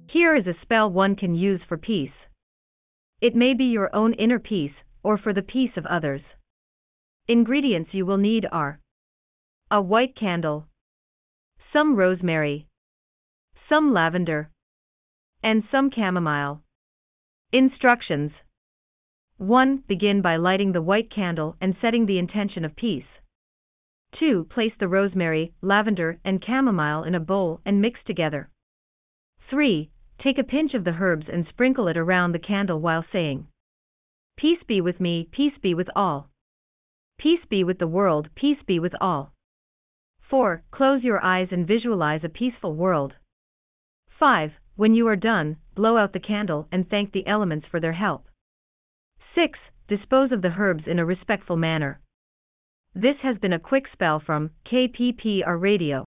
Here is a spell one can use for peace. It may be your own inner peace, or for the peace of others. Ingredients you will need are a white candle, some rosemary, some lavender, and some chamomile. Instructions. 1. Begin by lighting the white candle and setting the intention of peace. 2. Place the rosemary, lavender, and chamomile in a bowl and mix together. 3. Take a pinch of the herbs and sprinkle it around the candle while saying, "Peace be with me, peace be with all. Peace be with the world, peace be with all." 4. Close your eyes and visualize a peaceful world. 5. When you are done, blow out the candle and thank the elements for their help. 6. Dispose of the herbs in a respectful manner. This has been a quick spell from KPPR Radio.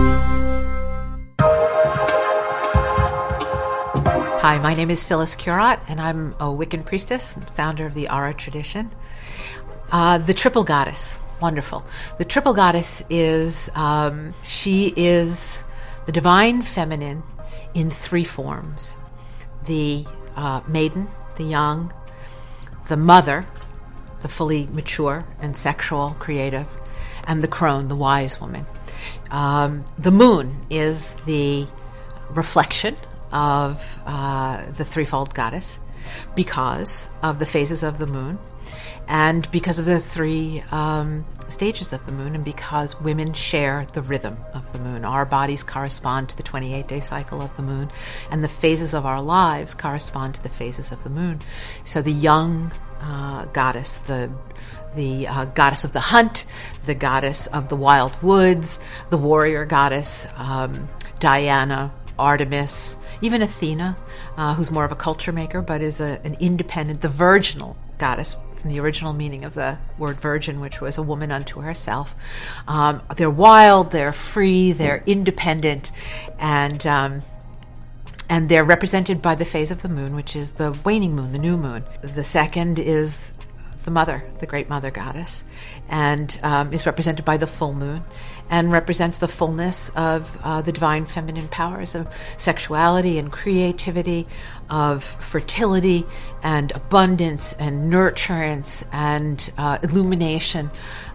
Hi, my name is Phyllis Curott, and I'm a Wiccan priestess and founder of the Ara tradition. The Triple Goddess, wonderful. The Triple Goddess is, she is the divine feminine in three forms. The maiden, the young, the mother, the fully mature and sexual, creative, and the crone, the wise woman. The moon is the reflection of the threefold goddess because of the phases of the moon and because of the three stages of the moon and because women share the rhythm of the moon. Our bodies correspond to the 28-day cycle of the moon and the phases of our lives correspond to the phases of the moon. So the young goddess, the goddess of the hunt, the goddess of the wild woods, the warrior goddess, Diana, Artemis, even Athena, who's more of a culture maker, but is an independent, the virginal goddess, from the original meaning of the word virgin, which was a woman unto herself. They're wild, they're free, they're independent, and they're represented by the phase of the moon, which is the waning moon, the new moon. The second is the mother, the great mother goddess, and is represented by the full moon and represents the fullness of the divine feminine powers of sexuality and creativity, of fertility and abundance and nurturance and illumination,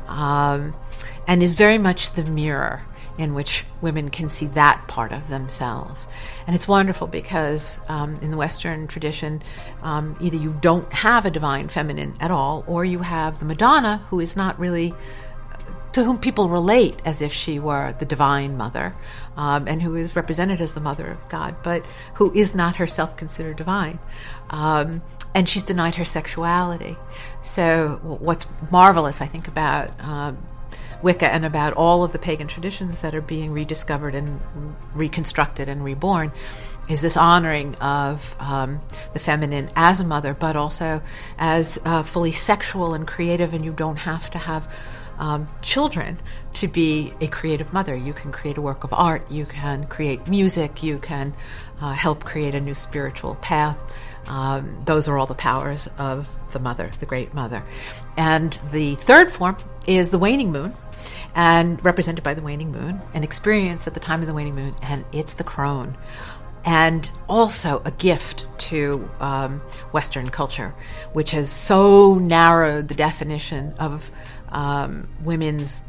and is very much the mirror in which women can see that part of themselves. And it's wonderful because in the Western tradition, either you don't have a divine feminine at all, or you have the Madonna, who is not really, to whom people relate as if she were the divine mother, and who is represented as the mother of God, but who is not herself considered divine. And she's denied her sexuality. So what's marvelous, I think, about Wicca and about all of the pagan traditions that are being rediscovered and reconstructed and reborn is this honoring of the feminine as a mother, but also as fully sexual and creative, and you don't have to have children to be a creative mother. You can create a work of art, you can create music, you can help create a new spiritual path. Those are all the powers of the mother, the great mother. And the third form is the waning moon, and represented by the waning moon, and experienced at the time of the waning moon, and it's the crone. And also a gift to Western culture, which has so narrowed the definition of women's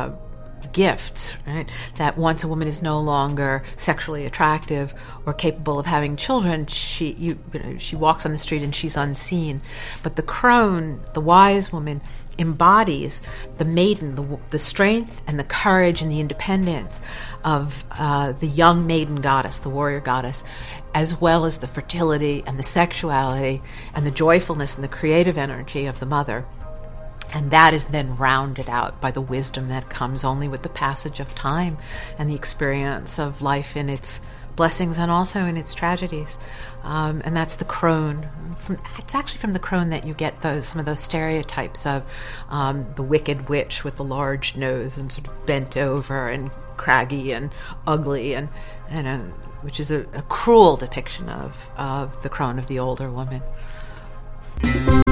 gifts, right? That once a woman is no longer sexually attractive or capable of having children, she walks on the street and she's unseen. But the crone, the wise woman, embodies the maiden, the strength and the courage and the independence of the young maiden goddess, the warrior goddess, as well as the fertility and the sexuality and the joyfulness and the creative energy of the mother. And that is then rounded out by the wisdom that comes only with the passage of time and the experience of life in its blessings and also in its tragedies. And that's the crone. It's actually from the crone that you get some of those stereotypes of the wicked witch with the large nose and sort of bent over and craggy and ugly, and which is a cruel depiction of the crone, of the older woman.